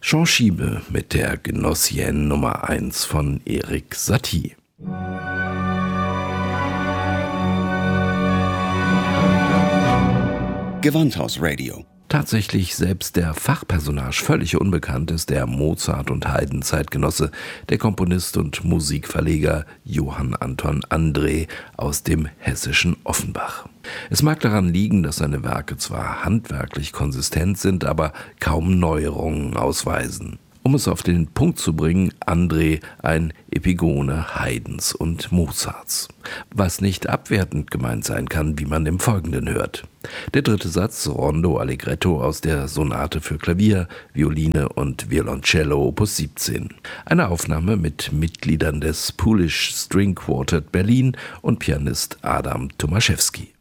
Jean Schiebe mit der Gnossienne Nummer 1 von Erik Satie. Gewandhaus-Radio. Tatsächlich selbst der Fachpersonage völlig unbekannt ist der Mozart- und Haydn-Zeitgenosse, der Komponist und Musikverleger Johann Anton André aus dem hessischen Offenbach. Es mag daran liegen, dass seine Werke zwar handwerklich konsistent sind, aber kaum Neuerungen ausweisen. Um es auf den Punkt zu bringen, André ein Epigone Haydns und Mozarts. Was nicht abwertend gemeint sein kann, wie man im Folgenden hört. Der dritte Satz, Rondo Allegretto aus der Sonate für Klavier, Violine und Violoncello Opus 17. Eine Aufnahme mit Mitgliedern des Polish String Quartet Berlin und Pianist Adam Tomaszewski.